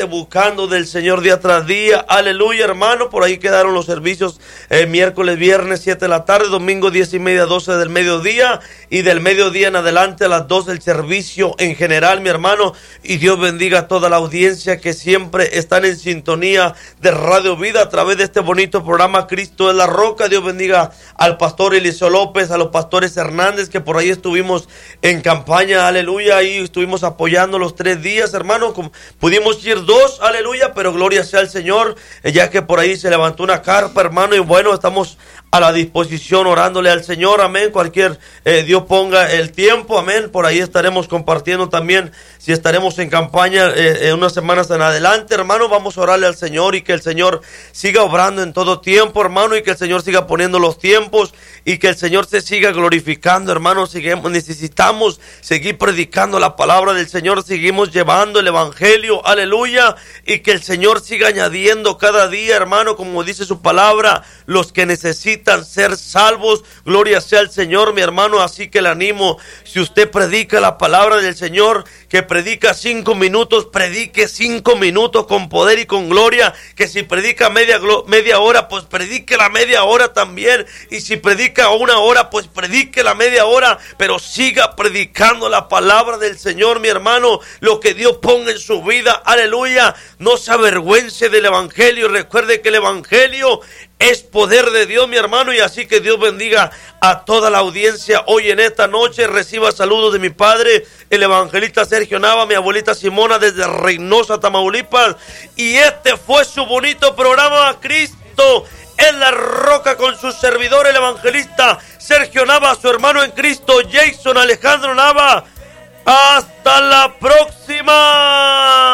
buscando del Señor día tras día. Aleluya, hermano. Por ahí quedaron los servicios miércoles, viernes 7 de la tarde, domingo 10:30, 12 del mediodía, y del mediodía en adelante a las 2 el servicio en general, mi hermano. Y Dios bendiga a toda la audiencia que siempre están en sintonía de Radio Vida a través de este bonito programa Cristo es la Roca. Dios bendiga al pastor Eliseo López, a los pastores Hernández, que por ahí estuvimos en campaña, aleluya, ahí estuvimos apoyando los 3 días, hermano. Pudimos ir 2, aleluya, pero gloria sea al Señor, ya que por ahí se levantó una carpa, hermano, y bueno, estamos a la disposición orándole al Señor, amén. Cualquier Dios ponga el tiempo, amén. Por ahí estaremos compartiendo también, si estaremos en campaña unas semanas en adelante, hermano. Vamos a orarle al Señor y que el Señor siga obrando en todo tiempo, hermano, y que el Señor siga poniendo los tiempos y que el Señor se siga glorificando, hermano. Necesitamos seguir predicando la palabra del Señor, seguimos llevando el evangelio, aleluya, y que el Señor siga añadiendo cada día, hermano, como dice su palabra, los que necesitan ser salvos. Gloria sea al Señor, mi hermano. Así que le animo, si usted predica la palabra del Señor, que predica 5 minutos, predique 5 minutos con poder y con gloria. Que si predica media hora, pues predique la media hora también. Y si predica 1 hora, pues predique la media hora. Pero siga predicando la palabra del Señor, mi hermano. Lo que Dios ponga en su vida, aleluya. No se avergüence del evangelio. Recuerde que el evangelio es poder de Dios, mi hermano. Y así que Dios bendiga a toda la audiencia hoy en esta noche. Reciba saludos de mi padre, el evangelista Sergio Nava, mi abuelita Simona desde Reynosa, Tamaulipas. Y este fue su bonito programa Cristo es la Roca, con su servidor, el evangelista Sergio Nava, su hermano en Cristo Jason Alejandro Nava. Hasta la próxima.